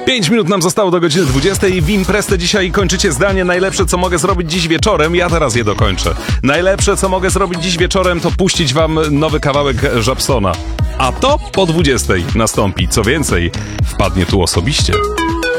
5 minut nam zostało do godziny 20 i w imprezę dzisiaj kończycie zdanie: najlepsze, co mogę zrobić dziś wieczorem. Ja teraz je dokończę. Najlepsze, co mogę zrobić dziś wieczorem, to puścić wam nowy kawałek Żabsona. A to po 20 nastąpi. Co więcej, wpadnie tu osobiście.